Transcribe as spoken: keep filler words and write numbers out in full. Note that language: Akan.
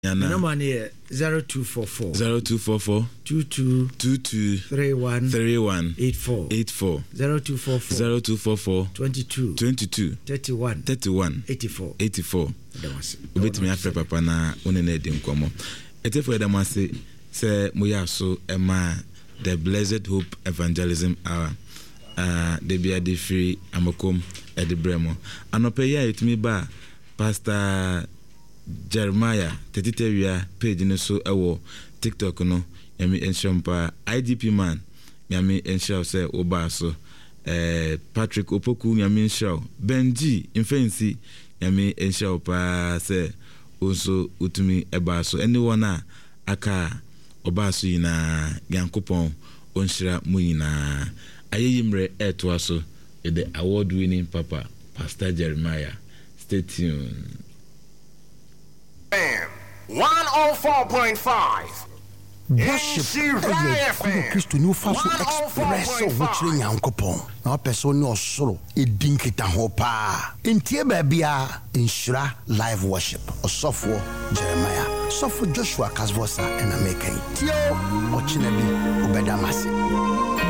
Yana. Number is zero two four four zero two four four two two two two three one three one eight four eight four zero two four four zero two four four twenty two twenty two thirty one thirty one eighty four eighty four. Ubetimi afre papa na one na edi nkomo. Etefo edamase se moya so ema the Blessed Hope Evangelism Hour. Uh, de bia de free amakom e de bremo. Anope ya etimi ba Pastor Jeremiah tetitewia page no so ewo TikTok no yami enshompa I D P man yami enshaw se oba so eh Patrick Opoku yami enshaw Benji infensi yami enshaw pa se also utumi eba so anyone a aka oba so yina yankopon onshira mu yina ayeyimre eto aso the award winning papa Pastor Jeremiah. Stay tuned. one oh four point five Worship Christo new fast express of which Yankopon. Now person no solo a dinkita hopa. In Tia Babia in Shra live worship or software Jeremiah. Software Joshua Kasvosa and American Tio or Chinebi Obedamasi.